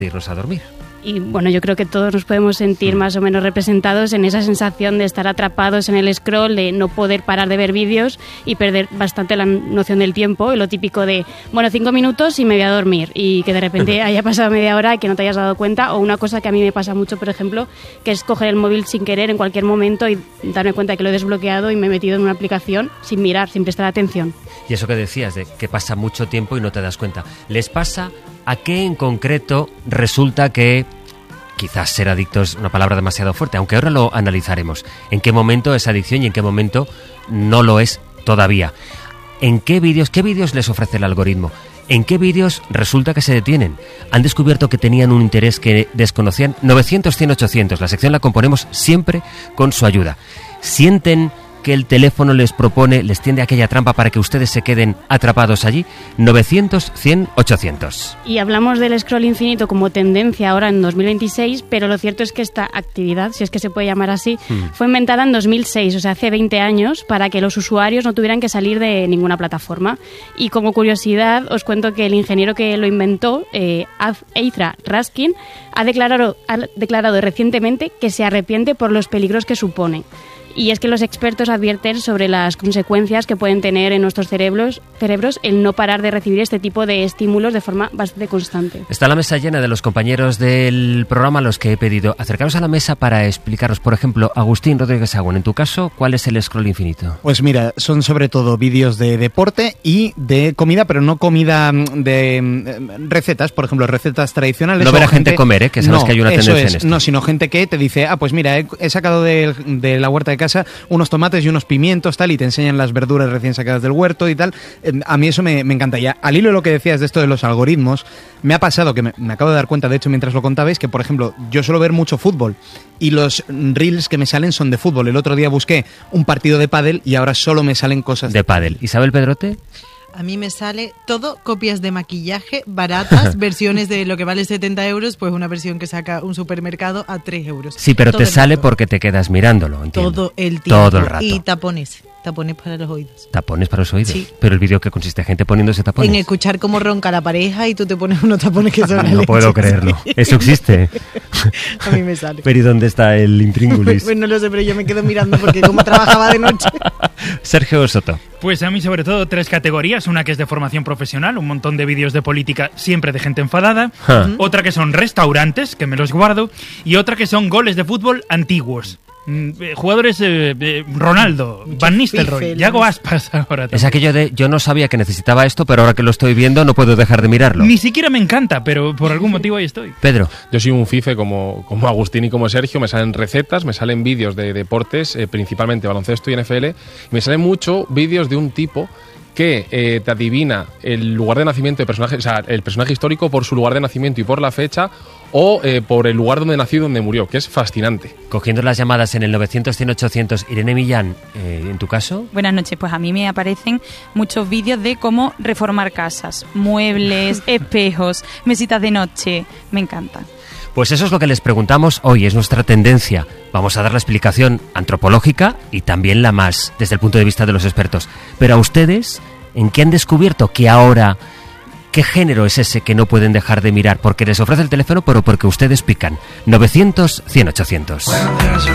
irnos a dormir. Y bueno, yo creo que todos nos podemos sentir más o menos representados en esa sensación de estar atrapados en el scroll, de no poder parar de ver vídeos y perder bastante la noción del tiempo. Y lo típico de, 5 minutos y me voy a dormir. Y que de repente haya pasado media hora y que no te hayas dado cuenta. O una cosa que a mí me pasa mucho, por ejemplo, que es coger el móvil sin querer en cualquier momento y darme cuenta de que lo he desbloqueado y me he metido en una aplicación sin mirar, sin prestar atención. Y eso que decías, de que pasa mucho tiempo y no te das cuenta. ¿Les pasa a qué en concreto resulta que quizás ser adicto es una palabra demasiado fuerte, aunque ahora lo analizaremos? ¿En qué momento es adicción y en qué momento no lo es todavía? ¿En qué vídeos les ofrece el algoritmo? ¿En qué vídeos resulta que se detienen? ¿Han descubierto que tenían un interés que desconocían? 900, 100, 800. La sección la componemos siempre con su ayuda. ¿Sienten que el teléfono les tiende aquella trampa para que ustedes se queden atrapados allí? 900, 100, 800. Y hablamos del scroll infinito como tendencia ahora en 2026, pero lo cierto es que esta actividad, si es que se puede llamar así, fue inventada en 2006, o sea, hace 20 años, para que los usuarios no tuvieran que salir de ninguna plataforma. Y como curiosidad, os cuento que el ingeniero que lo inventó, Eithra Raskin, ha declarado recientemente que se arrepiente por los peligros que supone. Y es que los expertos advierten sobre las consecuencias que pueden tener en nuestros cerebros el no parar de recibir este tipo de estímulos de forma bastante constante. Está la mesa llena de los compañeros del programa a los que he pedido acercaros a la mesa para explicaros. Por ejemplo, Agustín Rodríguez Agüen, en tu caso, ¿cuál es el scroll infinito? Pues mira, son sobre todo vídeos de deporte y de comida, pero no comida de recetas, por ejemplo, recetas tradicionales. No ver a gente comer, que sabes que hay una tendencia en esto. No, sino gente que te dice, pues mira, he sacado de la huerta de casa unos tomates y unos pimientos, tal, y te enseñan las verduras recién sacadas del huerto y tal. A mí eso me encanta. Y al hilo de lo que decías de esto de los algoritmos, me ha pasado que me acabo de dar cuenta, de hecho, mientras lo contabais, que, por ejemplo, yo suelo ver mucho fútbol y los reels que me salen son de fútbol. El otro día busqué un partido de pádel y ahora solo me salen cosas de pádel. ¿Isabel Pedrote? A mí me sale todo copias de maquillaje baratas, versiones de lo que vale 70 euros, pues una versión que saca un supermercado a 3 euros. Sí, pero te sale porque te quedas mirándolo, entiendo. Todo el tiempo. Todo el rato. Y tapones para los oídos. ¿Tapones para los oídos? Sí. Pero el vídeo que consiste gente poniéndose tapones. En escuchar cómo ronca la pareja y tú te pones unos tapones que son No puedo creerlo. ¿Eso existe? A mí me sale. ¿Pero y dónde está el intríngulis? Pues no lo sé, pero yo me quedo mirando porque como trabajaba de noche. Sergio Soto. Pues a mí sobre todo 3 categorías. Una que es de formación profesional, un montón de vídeos de política siempre de gente enfadada. Otra que son restaurantes, que me los guardo. Y otra que son goles de fútbol antiguos. Jugadores Ronaldo, Van Nistelrooy, Yago Aspas ahora también. Es aquello de yo no sabía que necesitaba esto, pero ahora que lo estoy viendo no puedo dejar de mirarlo. Ni siquiera me encanta, pero por algún motivo ahí estoy. Pedro. Yo soy un fife como Agustín y como Sergio. Me salen recetas, me salen vídeos de deportes, principalmente baloncesto y NFL. Y me salen mucho vídeos de un tipo que te adivina el lugar de nacimiento del personaje, o sea, el personaje histórico por su lugar de nacimiento y por la fecha, o por el lugar donde nació y donde murió, que es fascinante. Cogiendo las llamadas en el 900, 100, 800, Irene Millán, ¿en tu caso? Buenas noches, pues a mí me aparecen muchos vídeos de cómo reformar casas, muebles, espejos, mesitas de noche, me encanta. Pues eso es lo que les preguntamos hoy, es nuestra tendencia. Vamos a dar la explicación antropológica y también la más desde el punto de vista de los expertos. Pero a ustedes, ¿en qué han descubierto que ahora, qué género es ese que no pueden dejar de mirar? Porque les ofrece el teléfono, pero porque ustedes pican. 900, 100, 800.